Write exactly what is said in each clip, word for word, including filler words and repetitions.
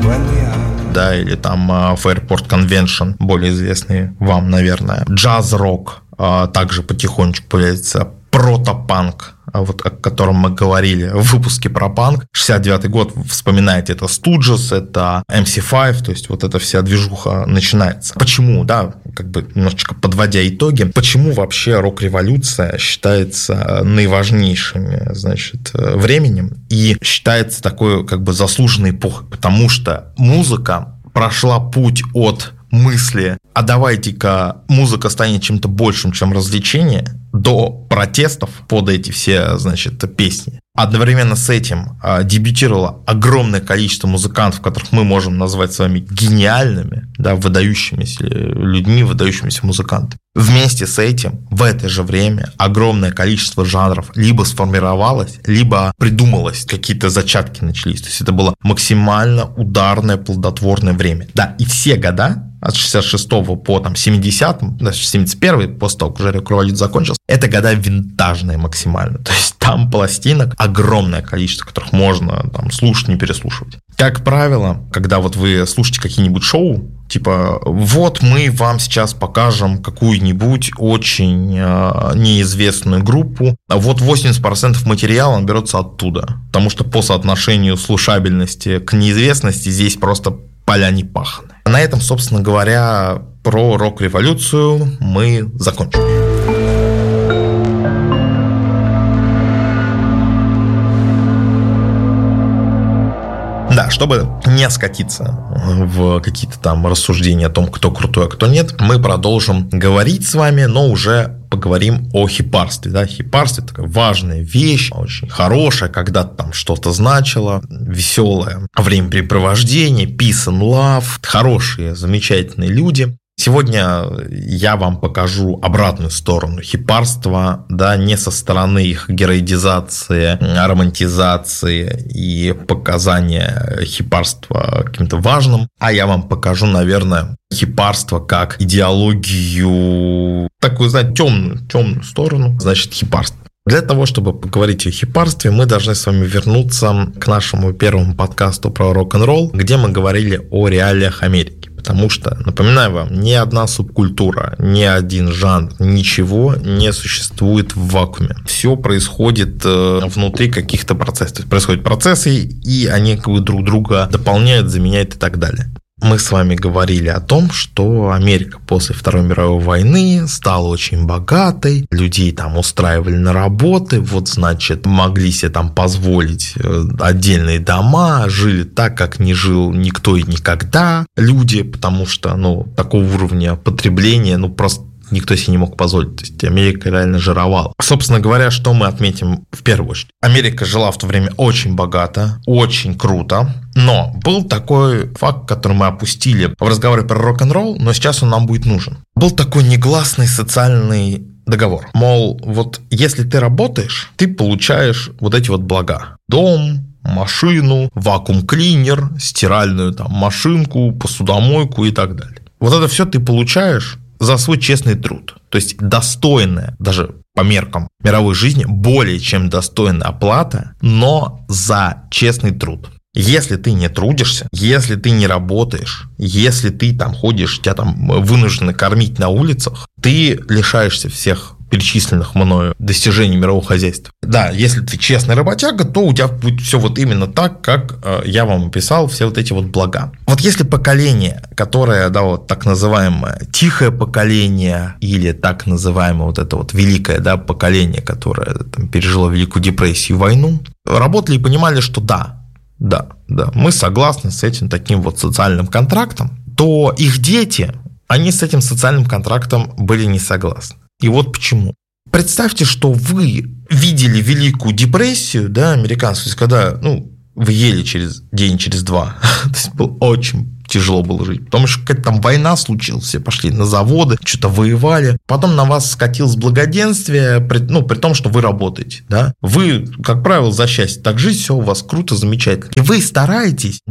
да, или там Fairport Convention, более известный вам, наверное. Джаз-рок также потихонечку появляется. Протопанк, вот о котором мы говорили в выпуске про панк. шестьдесят девятый год, вспоминаете, это Stooges, это эм си пять, то есть вот эта вся движуха начинается. Почему, да, как бы немножечко подводя итоги, почему вообще рок-революция считается наиважнейшим, значит, временем и считается такой как бы заслуженной эпохой? Потому что музыка прошла путь от мысли, а давайте-ка музыка станет чем-то большим, чем развлечение, до протестов под эти все, значит, песни. Одновременно с этим дебютировало огромное количество музыкантов, которых мы можем назвать с вами гениальными, да, выдающимися людьми, выдающимися музыкантами. Вместе с этим в это же время огромное количество жанров либо сформировалось, либо придумалось, какие-то зачатки начались. То есть это было максимально ударное, плодотворное время. Да, и все года от шестьдесят шестого по там, семидесятый, семьдесят первый, после того, как уже рок-революция закончилась, это года винтажные максимально. То есть там пластинок огромное количество, которых можно там, слушать, не переслушивать. Как правило, когда вот вы слушаете какие-нибудь шоу, типа, вот мы вам сейчас покажем какую-нибудь очень э, неизвестную группу, вот восемьдесят процентов материала берется оттуда, потому что по соотношению слушабельности к неизвестности здесь просто поля не паханы. На этом, собственно говоря, про рок-революцию мы закончим. Да, чтобы не скатиться в какие-то там рассуждения о том, кто крутой, а кто нет, мы продолжим говорить с вами, но уже поговорим о хипарстве. Да? Хипарство – это такая важная вещь, очень хорошая, когда-то там что-то значило, веселое времяпрепровождение, peace and love, хорошие, замечательные люди. Сегодня я вам покажу обратную сторону хипарства, да, не со стороны их героидизации, романтизации и показания хипарства каким-то важным, а я вам покажу, наверное, хипарство как идеологию, такую, знаете, темную, темную сторону, значит, хипарство. Для того, чтобы поговорить о хипарстве, мы должны с вами вернуться к нашему первому подкасту про рок-н-ролл, где мы говорили о реалиях Америки. Потому что, напоминаю вам, ни одна субкультура, ни один жанр, ничего не существует в вакууме. Все происходит внутри каких-то процессов. То есть происходят процессы, и они как бы друг друга дополняют, заменяют и так далее. Мы с вами говорили о том, что Америка после Второй мировой войны стала очень богатой, людей там устраивали на работы, вот, значит, могли себе там позволить отдельные дома, жили так, как не жил никто и никогда люди, потому что, ну, такого уровня потребления, ну, просто никто себе не мог позволить. То есть Америка реально жировала. Собственно говоря, что мы отметим в первую очередь? Америка жила в то время очень богато, очень круто, но был такой факт, который мы опустили в разговоре про рок-н-ролл, но сейчас он нам будет нужен. Был такой негласный социальный договор. Мол, вот если ты работаешь, ты получаешь вот эти вот блага. Дом, машину, вакуум-клинер, стиральную там машинку, посудомойку и так далее. Вот это все ты получаешь за свой честный труд. То есть достойная, даже по меркам мировой жизни, более чем достойная оплата, но за честный труд. Если ты не трудишься, если ты не работаешь, если ты там ходишь, тебя там вынуждены кормить на улицах, ты лишаешься всех перечисленных мною достижений мирового хозяйства. Да, если ты честный работяга, то у тебя будет все вот именно так, как я вам описал, все вот эти вот блага. Вот если поколение, которое, да, вот так называемое тихое поколение или так называемое вот это вот великое, да, поколение, которое там пережило Великую депрессию и войну, работали и понимали, что да, да, да, мы согласны с этим таким вот социальным контрактом, то их дети, они с этим социальным контрактом были не согласны. И вот почему. Представьте, что вы видели Великую депрессию, да, американскую, то есть когда, ну, вы ели через день, через два, то есть было очень тяжело было жить, потому что какая-то там война случилась, все пошли на заводы, что-то воевали, потом на вас скатилось благоденствие, при, ну, при том, что вы работаете, да, вы, как правило, за счастье так жить, все у вас круто, замечательно, и вы стараетесь, да,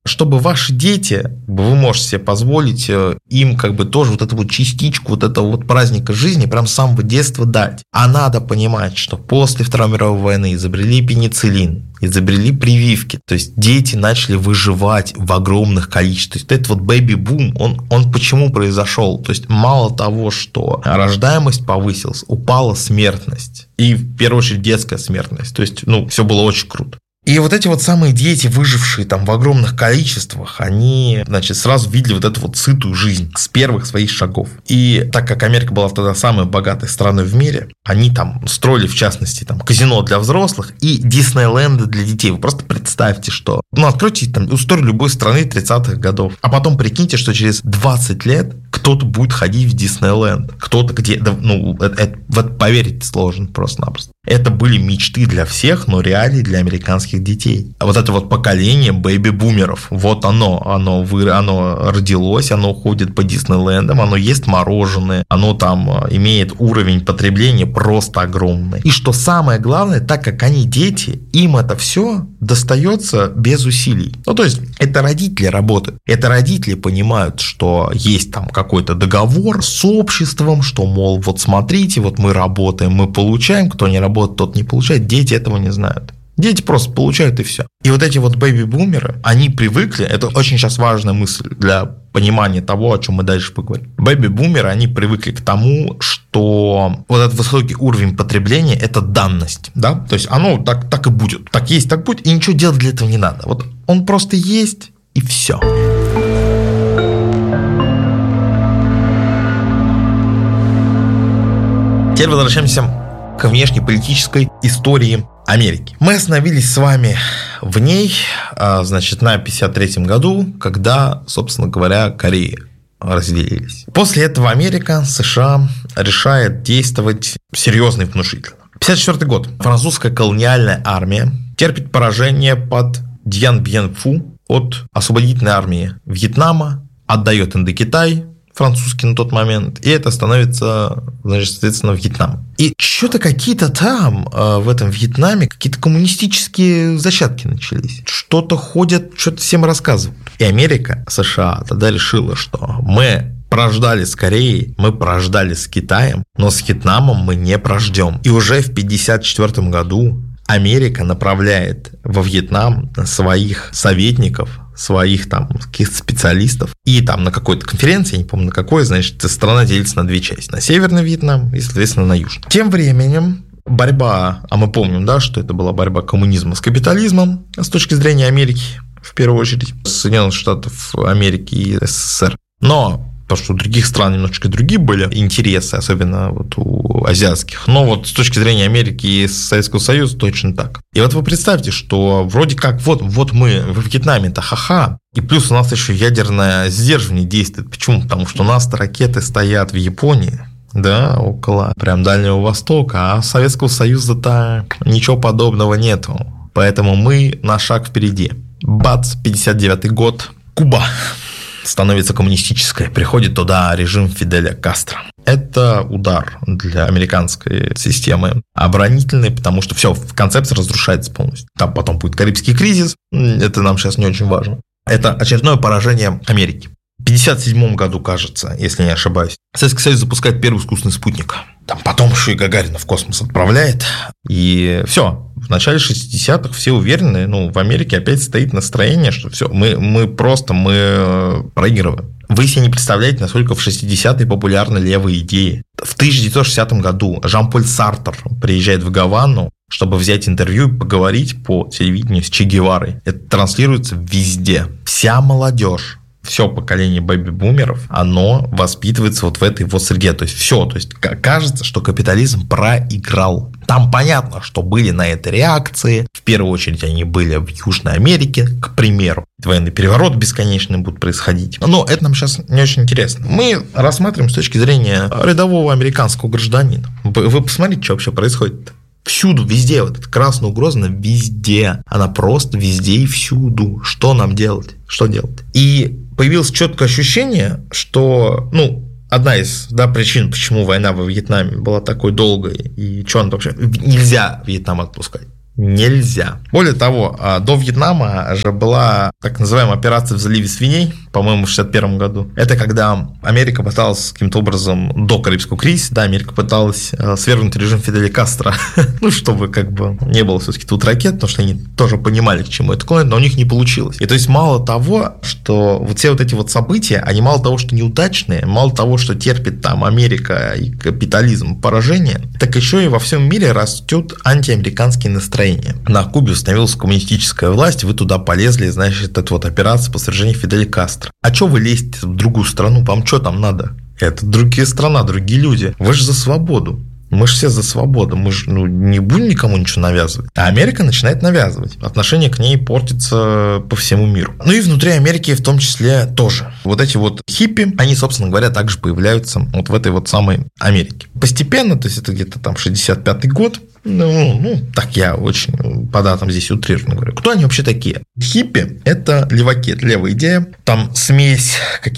чтобы ваши дети, вы можете себе позволить им как бы тоже вот эту вот частичку вот этого вот праздника жизни прям с самого детства дать. А надо понимать, что после Второй мировой войны изобрели пенициллин, изобрели прививки, то есть дети начали выживать в огромных количествах. То есть этот вот бэби-бум, он, он почему произошел? То есть мало того, что рождаемость повысилась, упала смертность. И в первую очередь детская смертность. То есть, ну, все было очень круто. И вот эти вот самые дети, выжившие там в огромных количествах, они, значит, сразу видели вот эту вот сытую жизнь с первых своих шагов. И так как Америка была тогда самой богатой страной в мире, они там строили, в частности, там казино для взрослых и Диснейленды для детей. Вы просто представьте, что... Ну, откройте там историю любой страны тридцатых годов, а потом прикиньте, что через двадцать лет кто-то будет ходить в Диснейленд, кто-то где... Ну, это, это, в это поверить сложно просто-напросто. Это были мечты для всех, но реалии для американских детей. А вот это вот поколение бэйби-бумеров, вот оно, оно, вы, оно родилось, оно ходит по Диснейлендам, оно ест мороженое, оно там имеет уровень потребления просто огромный. И что самое главное, так как они дети, им это все достается без усилий. Ну, то есть, это родители работают. Это родители понимают, что есть там какой-то договор с обществом, что, мол, вот смотрите, вот мы работаем, мы получаем, кто не работает, тот не получает. Дети этого не знают. Дети просто получают и все. И вот эти вот бэби-бумеры, они привыкли, это очень сейчас важная мысль для понимания того, о чем мы дальше поговорим. Бэби-бумеры, они привыкли к тому, что вот этот высокий уровень потребления – это данность, да, то есть оно так, так и будет, так есть, так будет, и ничего делать для этого не надо. Вот он просто есть, и все. Теперь возвращаемся к внешнеполитической истории Америки. Мы остановились с вами в ней, значит, на пятьдесят третьем году, когда, собственно говоря, Кореи разделились. После этого Америка, США решает действовать серьезно и внушительно. пятьдесят четвёртый год. Французская колониальная армия терпит поражение под Дьен-Бьен-Пху от освободительной армии Вьетнама, отдает Индокитай, французский на тот момент, и это становится, значит, соответственно, Вьетнам. И что-то какие-то там, в этом Вьетнаме, какие-то коммунистические зачатки начались. Что-то ходят, что-то всем рассказывают. И Америка, США тогда решила, что мы прождали с Кореей, мы прождали с Китаем, но с Вьетнамом мы не прождем. И уже в пятьдесят четвёртом году Америка направляет во Вьетнам своих советников, своих там каких-то специалистов, и там на какой-то конференции, я не помню на какой, значит, страна делится на две части, на Северный Вьетнам и, соответственно, на Южный. Тем временем борьба, а мы помним, да, что это была борьба коммунизма с капитализмом с точки зрения Америки, в первую очередь, Соединенных Штатов Америки и СССР. Но потому что у других стран немножечко другие были интересы, особенно вот у азиатских. Но вот с точки зрения Америки и Советского Союза точно так. И вот вы представьте, что вроде как вот, вот мы в Вьетнаме-то ха-ха, и плюс у нас еще ядерное сдерживание действует. Почему? Потому что у нас-то ракеты стоят в Японии, да, около прям Дальнего Востока, а Советского Союза-то ничего подобного нету. Поэтому мы на шаг впереди. Бац, пятьдесят девятый год, Куба становится коммунистической, приходит туда режим Фиделя Кастро. Это удар для американской системы оборонительной, потому что все, концепция разрушается полностью. Там потом будет Карибский кризис, это нам сейчас не очень важно. Это очередное поражение Америки. В пятьдесят седьмом году, кажется, если не ошибаюсь, Советский Союз запускает первый искусственный спутник. Там потом еще и Гагарина в космос отправляет. И все. В начале шестидесятых все уверены, ну, в Америке опять стоит настроение, что все, мы, мы просто мы проигрываем. Вы себе не представляете, насколько в шестидесятые популярны левые идеи. В тысяча девятьсот шестидесятом году Жан-Поль Сартр приезжает в Гавану, чтобы взять интервью и поговорить по телевидению с Че Геварой. Это транслируется везде. Вся молодежь, все поколение бэби-бумеров, оно воспитывается вот в этой вот среде. То есть все, то есть кажется, что капитализм проиграл. Там понятно, что были на это реакции. В первую очередь они были в Южной Америке, к примеру. Военный переворот бесконечный будет происходить. Но это нам сейчас не очень интересно. Мы рассматриваем с точки зрения рядового американского гражданина. Вы посмотрите, что вообще происходит. Всюду, везде, вот эта красная угроза, она везде. Она просто везде и всюду. Что нам делать? Что делать? И появилось четкое ощущение, что, ну, одна из, да, причин, почему война во Вьетнаме была такой долгой, и что она вообще... Нельзя Вьетнам отпускать. нельзя. Более того, до Вьетнама же была так называемая операция в заливе свиней, по-моему, в шестьдесят первом году. Это когда Америка пыталась каким-то образом до Карибского кризиса, да, Америка пыталась свергнуть режим Фиделя Кастро, ну, чтобы как бы не было все-таки тут ракет, потому что они тоже понимали, к чему это клонит, но у них не получилось. И то есть мало того, что вот все вот эти вот события, они мало того, что неудачные, мало того, что терпит там Америка и капитализм поражение, так еще и во всем мире растет антиамериканские настроения. На Кубе установилась коммунистическая власть, вы туда полезли, значит, это вот операция по свержению Фиделя Кастро. А что вы лезете в другую страну? Вам что там надо? Это другие страны, другие люди. Вы же за свободу. Мы же все за свободу. Мы же ну, не будем никому ничего навязывать. А Америка начинает навязывать. Отношение к ней портится по всему миру. Ну и внутри Америки в том числе тоже. Вот эти вот хиппи, они, собственно говоря, также появляются вот в этой вот самой Америке. Постепенно, то есть это где-то там шестьдесят пятый год, Ну, ну, так я очень по датам здесь утрированно говорю. Кто они вообще такие? Хиппи – это леваки, это левая идея. Там смесь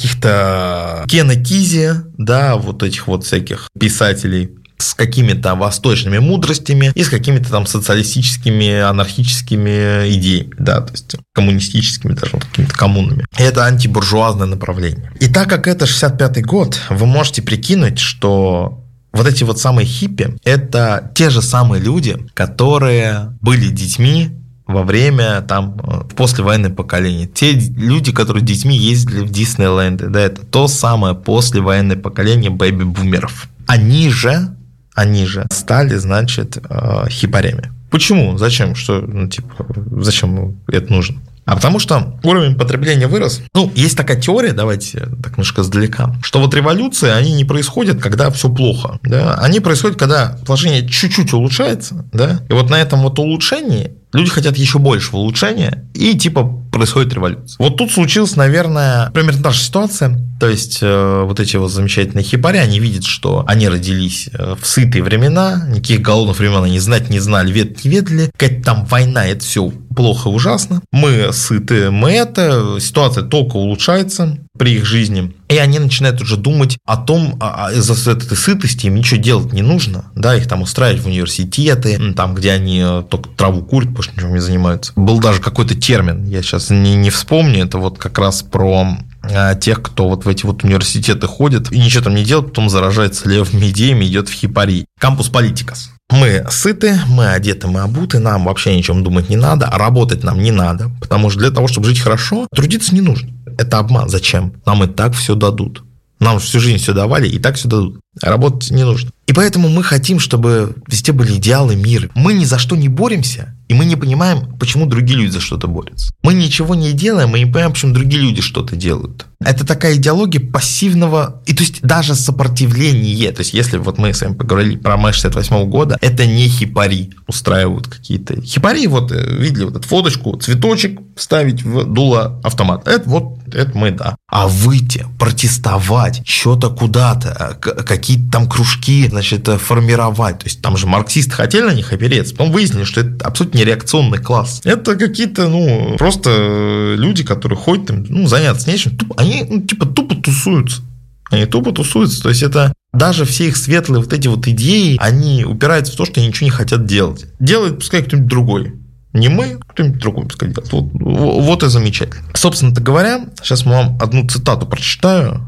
каких-то Кена Кизи, да, вот этих вот всяких писателей с какими-то восточными мудростями и с какими-то там социалистическими, анархическими идеями, да, то есть коммунистическими даже вот какими-то коммунами. И это антибуржуазное направление. И так как это шестьдесят пятый год, вы можете прикинуть, что вот эти вот самые хиппи – это те же самые люди, которые были детьми во время там послевоенное поколение. Те люди, которые детьми ездили в Диснейленды, да, это то самое послевоенное поколение бэйби-бумеров. Они же, они же стали, значит, хипарями. Почему? Зачем? Что, ну, типа, зачем это нужно? А потому что уровень потребления вырос. Ну, есть такая теория, давайте так немножко сдалека, что вот революции, они не происходят, когда все плохо. Да? Они происходят, когда положение чуть-чуть улучшается. Да? И вот на этом вот улучшении люди хотят еще большего улучшения, и типа происходит революция. Вот тут случилась, наверное, примерно та же ситуация. То есть, э, вот эти вот замечательные хипари, они видят, что они родились в сытые времена, никаких голодных времен они знать не знали, ведать не ведали. Какая-то там война, это все плохо, ужасно. Мы сыты, мы это, ситуация только улучшается при их жизни. И они начинают уже думать о том, а из-за этой сытости им ничего делать не нужно. Да, их там устраивать в университеты, там, где они только траву курят, потому что ничем не занимаются. Был даже какой-то термин, я сейчас не, не вспомню, это вот как раз про тех, кто вот в эти вот университеты ходит и ничего там не делает, потом заражается левыми идеями, идет в хипарий. Кампус политикас. Мы сыты, мы одеты, мы обуты, нам вообще ни о чем думать не надо, а работать нам не надо, потому что для того, чтобы жить хорошо, трудиться не нужно. Это обман. Зачем? Нам и так все дадут. Нам всю жизнь все давали, и так все дадут. Работать не нужно. И поэтому мы хотим, чтобы везде были идеалы мира. Мы ни за что не боремся, и мы не понимаем, почему другие люди за что-то борются. Мы ничего не делаем, мы не понимаем, почему другие люди что-то делают. Это такая идеология пассивного, и то есть даже сопротивление. То есть если вот мы с вами поговорили про май шестьдесят восьмого года, это не хипари устраивают какие-то. Хипари, вот видели вот эту фоточку, цветочек вставить в дуло автомата. Это вот, это мы, да. А выйти, протестовать, что-то куда-то, какие-то там кружки, значит, формировать. То есть там же марксисты хотели на них опереться, потом выяснили, что это абсолютно не реакционный класс. Это какие-то, ну, просто люди, которые ходят там, ну, заняться нечем, они, ну, типа, тупо тусуются. Они тупо тусуются. То есть это даже все их светлые вот эти вот идеи, они упираются в то, что они ничего не хотят делать. Делает, пускай кто-нибудь другой. Не мы, кто-нибудь другой пускай делает. Вот, вот и замечательно. Собственно-то говоря, сейчас мы вам одну цитату прочитаю.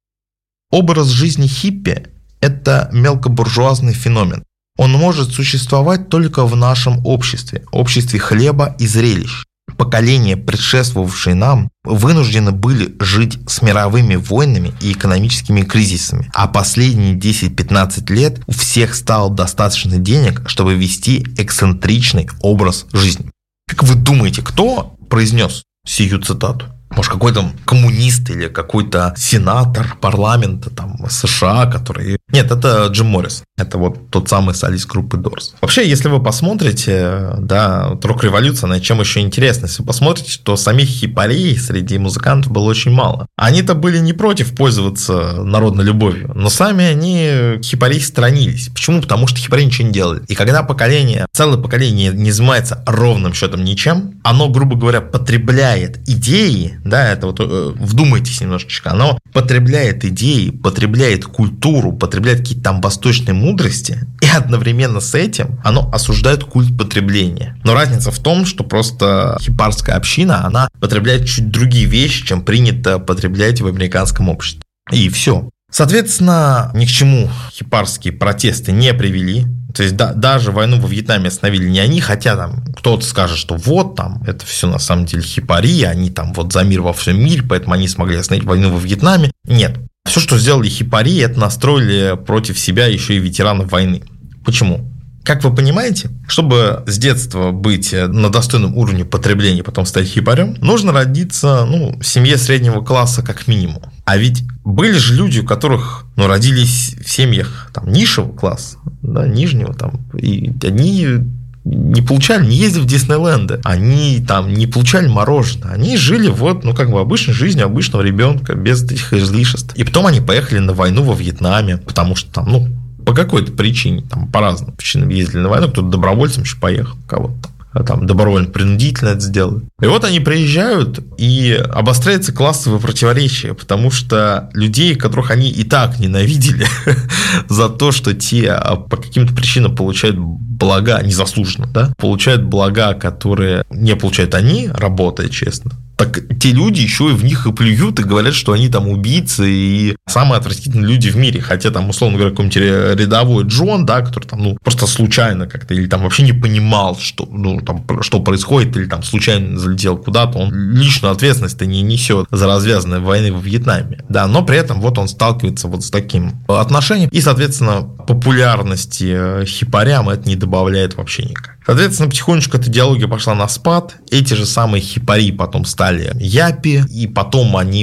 Образ жизни хиппи – это мелкобуржуазный феномен. Он может существовать только в нашем обществе, обществе хлеба и зрелищ. Поколения, предшествовавшие нам, вынуждены были жить с мировыми войнами и экономическими кризисами, а последние десять-пятнадцать лет у всех стало достаточно денег, чтобы вести эксцентричный образ жизни. Как вы думаете, кто произнес сию цитату? Может, какой-то коммунист или какой-то сенатор парламента там, США, который... Нет, это Джим Моррис. Это вот тот самый солист группы Doors. Вообще, если вы посмотрите, да, рок-революция, она чем еще интересна? Если вы посмотрите, то самих хипарей среди музыкантов было очень мало. Они-то были не против пользоваться народной любовью, но сами они хипарей сторонились. Почему? Потому что хипари ничего не делали. И когда поколение, целое поколение не занимается ровным счетом ничем, оно, грубо говоря, потребляет идеи, да, это вот э, вдумайтесь немножечко, оно потребляет идеи, потребляет культуру, потребляет какие-то там восточные мудрости, и одновременно с этим оно осуждает культ потребления. Но разница в том, что просто хипарская община, она потребляет чуть другие вещи, чем принято потреблять в американском обществе. И все. Соответственно, ни к чему хипарские протесты не привели. То есть да, даже войну во Вьетнаме остановили не они, хотя там кто-то скажет, что вот там это все на самом деле хипари, они там вот за мир во всем мире, поэтому они смогли остановить войну во Вьетнаме. Нет. Все, что сделали хипари, это настроили против себя еще и ветеранов войны. Почему? Как вы понимаете, чтобы с детства быть на достойном уровне потребления, потом стать хипарем, нужно родиться ну, в семье среднего класса как минимум. А ведь были же люди, у которых ну, родились в семьях там, низшего класса, да, нижнего, там, и они не получали, не ездили в Диснейленды, они там не получали мороженое, они жили вот, ну, как бы обычной жизнью обычного ребенка, без этих излишеств. И потом они поехали на войну во Вьетнаме, потому что там, ну, по какой-то причине, там, по разным причинам ездили на войну, кто-то добровольцем еще поехал, кого-то там, там добровольно, принудительно это сделали. И вот они приезжают, и обостряется классовое противоречие, потому что людей, которых они и так ненавидели за то, что те по каким-то причинам получают блага, незаслуженно, да, получают блага, которые не получают они, работая честно, так те люди еще и в них и плюют, и говорят, что они там убийцы и самые отвратительные люди в мире. Хотя там, условно говоря, какой-нибудь рядовой Джон, да, который там, ну, просто случайно как-то, или там вообще не понимал, что, ну, там, что происходит, или там случайно залетел куда-то, он личную ответственность-то не несет за развязанные войны во Вьетнаме. Да, но при этом вот он сталкивается вот с таким отношением, и, соответственно, популярности хипарям это не добавляет вообще никак. Соответственно, потихонечку эта идеология пошла на спад. Эти же самые хипари потом стали япи, и потом они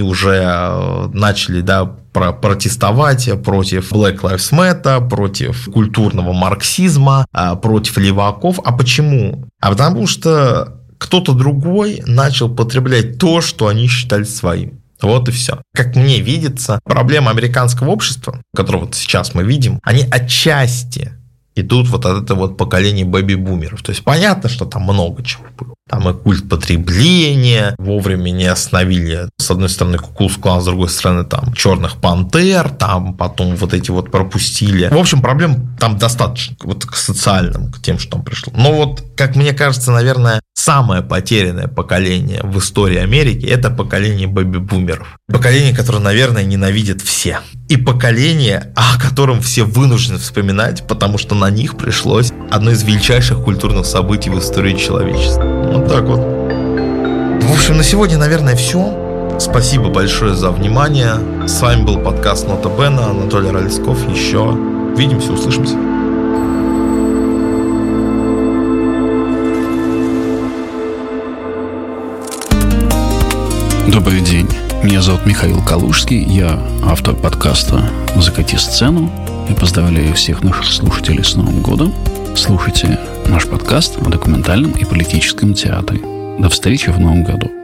уже начали, да, протестовать против Black Lives Matter, против культурного марксизма, против леваков. А почему? А потому что кто-то другой начал потреблять то, что они считали своим. Вот и все. Как мне видится, проблема американского общества, которое вот сейчас мы видим, они отчасти идут вот от этого вот поколения бэби-бумеров. То есть понятно, что там много чего было. Там и культ потребления, вовремя не остановили, с одной стороны, Ку-клукс-клан, с другой стороны, там, черных пантер, там, потом вот эти вот пропустили. В общем, проблем там достаточно, вот к социальным, к тем, что там пришло. Но вот, как мне кажется, наверное, самое потерянное поколение в истории Америки – это поколение бэби-бумеров. Поколение, которое, наверное, ненавидят все. И поколение, о котором все вынуждены вспоминать, потому что на них пришлось одно из величайших культурных событий в истории человечества. Вот так вот. В общем, на сегодня, наверное, все. Спасибо большое за внимание. С вами был подкаст Нота Бена, Анатолий Рольсков. Еще увидимся, услышимся. Добрый день. Меня зовут Михаил Калужский. Я автор подкаста «Закати сцену». И поздравляю всех наших слушателей с Новым годом. Слушайте наш подкаст о документальном и политическом театре. До встречи в Новом году.